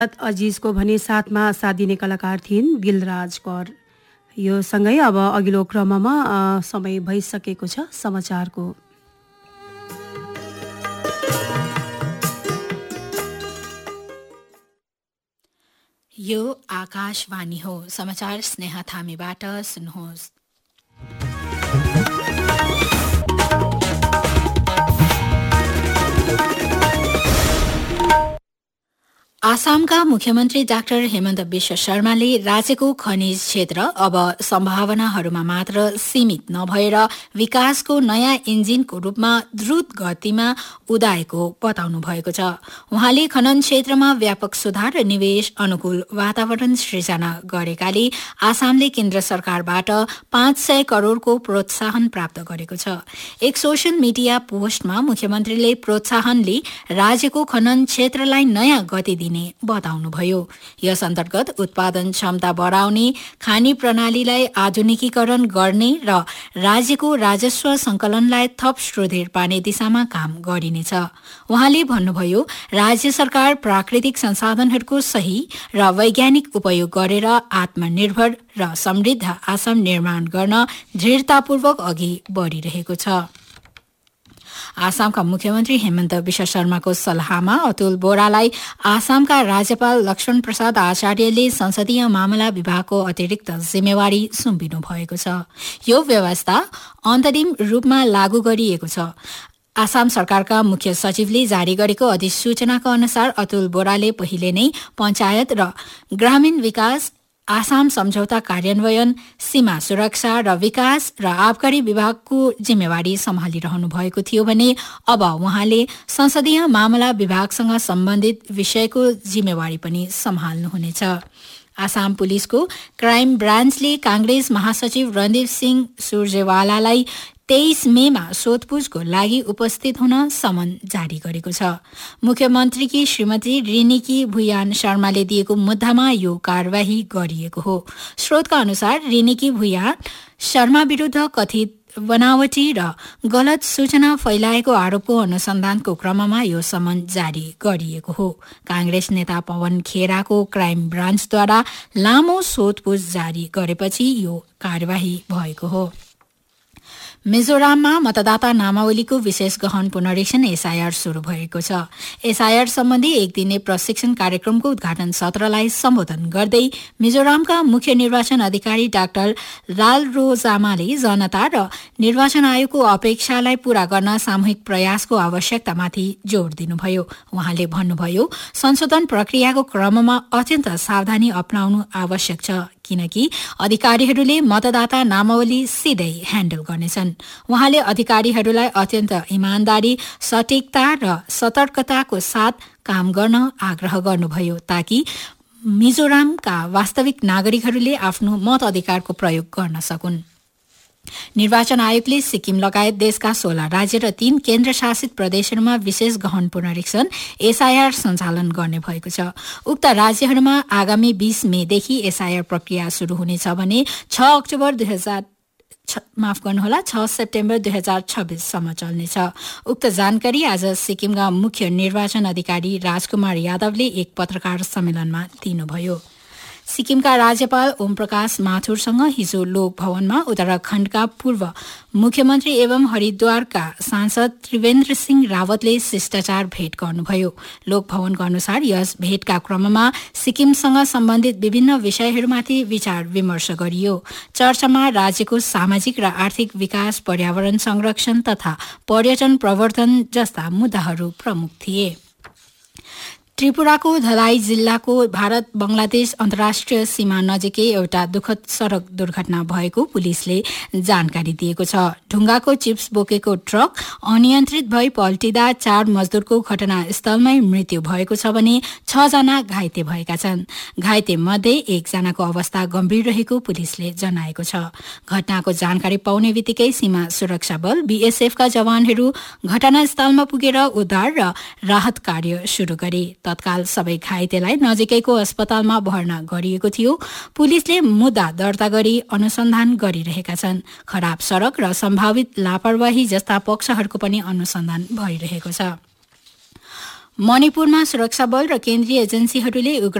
अजिजको भने साथमा साथ दिने कलाकार थिइन् दिलराज कौर। यो सँगै अब अघिल्लो क्रममा समय भइसकेको छ समाचारको। यो आकाशवाणी हो। समाचार स्नेहा थामीबाट सुन्नुहोस्। आसामका मुख्यमन्त्री डाक्टर हेमन्त विश्व शर्माले राज्यको खनिज क्षेत्र अब सम्भावनाहरूमा मात्र सीमित नभएर विकासको नयाँ इन्जिनको रूपमा द्रुत गतिमा उदाएको बताउनु भएको छ। उहाँले खनन क्षेत्रमा व्यापक सुधार र निवेश अनुकूल वातावरण सृजना गरेकाले आसामले केन्द्र सरकारबाट 500 करोड़को प्रोत्साहन प्राप्त गरेको छ। एक सोशल मिडिया पोस्टमा मुख्यमन्त्रीले प्रोत्साहनले राज्यको खनन क्षेत्रलाई नयाँ गति दिने बताउनुभयो। यस अन्तर्गत उत्पादन क्षमता बढाउने, खानी प्रणालीलाई आधुनिकीकरण गर्ने र राज्यको राजस्व संकलनलाई थप सुदृढ पार्ने दिशामा काम गरिनेछ। उहाँले भन्नुभयो, राज्य सरकार प्राकृतिक संसाधनहरूको सही र वैज्ञानिक उपयोग गरेर आत्मनिर्भर र समृद्ध आसाम निर्माण गर्न दृढतापूर्वक अघि बढ़िरहेको छ। आसामका मुख्यमन्त्री हेमन्त विश्व शर्माको सल्लाहमा अतुल बोरालाई आसामका राज्यपाल लक्ष्मण प्रसाद आचार्यले संसदीय मामला विभागको अतिरिक्त जिम्मेवारी सुम्पिनु भएको छ। यो व्यवस्था अन्तरिम रूपमा लागू गरिएको छ। आसाम सरकारका मुख्य सचिवले जारी गरेको अधिसूचनाको अनुसार अतुल बोराले पहिले नै पञ्चायत र ग्रामीण विकास, आसाम सम्झौता कार्यान्वयन, सीमा सुरक्षा र विकास र आबकारी विभागको जिम्मेवारी सम्हालिरहनु भएको थियो भने अब उहाँले संसदीय मामला विभागसँग सम्बन्धित विषयको जिम्मेवारी पनि सम्हाल्नुहुनेछ। आसाम पुलिसको क्राइम ब्रान्चले कांग्रेस महासचिव रणदीप सिंह सुरजेवालालाई 23 मेमा सोधपुछको लागि उपस्थित हुन समन जारी गरेको छ। मुख्यमन्त्रीकी श्रीमती रिनिकी भुयान शर्माले दिएको मुद्दामा यो कार्यवाही गरिएको हो। स्रोतका अनुसार रिनिकी भुयान शर्मा विरूद्ध कथित बनावटी र गलत सूचना फैलाएको आरोपको अनुसन्धानको क्रममा यो समन जारी गरिएको हो। कांग्रेस नेता पवन खेराको क्राइम ब्रान्चद्वारा लामो सोधपुछ जारी गरेपछि यो कार्यवाही भएको हो। मिजोराममा मतदाता नामावलीको विशेष गहन पुनरीक्षण एसआईआर शुरू भएको छ। एसआईआर सम्बन्धी एक दिने प्रशिक्षण कार्यक्रमको उद्घाटन सत्रलाई सम्बोधन गर्दै मिजोरामका मुख्य निर्वाचन अधिकारी डाक्टर लाल रोजामाले जनता र निर्वाचन आयोगको अपेक्षालाई पूरा गर्न सामूहिक प्रयासको आवश्यकतामाथि जोड़ दिनुभयो। उहाँले भन्नुभयो, संशोधन प्रक्रियाको क्रममा अत्यन्त सावधानी अपनाउनु आवश्यक छ, किनकि अधिकारीहरूले मतदाता नामावली सिधै ह्यान्डल गर्नेछन्। उहाँले अधिकारीहरूलाई अत्यन्त इमानदारी, सटीकता र सतर्कताको साथ काम गर्न आग्रह गर्नुभयो ताकि मिजोरामका वास्तविक नागरिकहरूले आफ्नो मत अधिकारको प्रयोग गर्न सकुन्। निर्वाचन आयोगले सिक्किम लगायत देशका 16 राज्य र 3 केन्द्रशासित प्रदेशहरूमा विशेष गहन पुनरीक्षण एसआईआर सञ्चालन गर्ने भएको छ। उक्त राज्यहरूमा आगामी 20 मेदेखि एसआईआर प्रक्रिया शुरू हुनेछ भने 6 सेप्टेम्बर 2026 सम्म चल्नेछ। उक्त जानकारी आज सिक्किमका मुख्य निर्वाचन अधिकारी राजकुमार यादवले एक पत्रकार सम्मेलनमा दिनुभयो। सिक्किमका राज्यपाल ओम प्रकाश माथुरसँग हिजो लोक भवनमा उत्तराखण्डका पूर्व मुख्यमन्त्री एवं हरिद्वारका सांसद त्रिवेन्द्र सिंह रावतले शिष्टाचार भेट गर्नुभयो। लोक भवनको अनुसार यस भेटका क्रममा सिक्किमसँग सम्बन्धित विभिन्न विषयहरूमाथि विचार विमर्श गरियो। चर्चामा राज्यको सामाजिक र आर्थिक विकास, पर्यावरण संरक्षण तथा पर्यटन प्रवर्धन जस्ता मुद्दाहरू प्रमुख थिए। त्रिपुराको धलाई जिल्लाको भारत बंगलादेश अन्तर्राष्ट्रिय सीमा नजिकै एउटा दुखद सड़क दुर्घटना भएको पुलिसले जानकारी दिएको छ। ढुङ्गाको चिप्स बोकेको ट्रक अनियन्त्रित भई पल्टिँदा 4 मजदुरको घटनास्थलमै मृत्यु भएको छ भने 6 जना घाइते भएका छन्। घाइते मध्ये 1 जनाको अवस्था गम्भीर रहेको पुलिसले जनाएको छ। घटनाको जानकारी पाउने बित्तिकै सीमा सुरक्षा बल बीएसएफका जवानहरू घटनास्थलमा पुगेर उद्धार र राहत कार्य शुरू गरे। तत्काल सबै घाइतेलाई नजिकैको अस्पतालमा भर्ना गरिएको थियो। पुलिसले मुद्दा दर्ता गरी अनुसन्धान गरिरहेका छन्। खराब सड़क र सम्भावित लापरवाही जस्ता पक्षहरूको पनि अनुसन्धान भइरहेको छ। मणिपुरमा सुरक्षा बल र केन्द्रीय एजेन्सीहरूले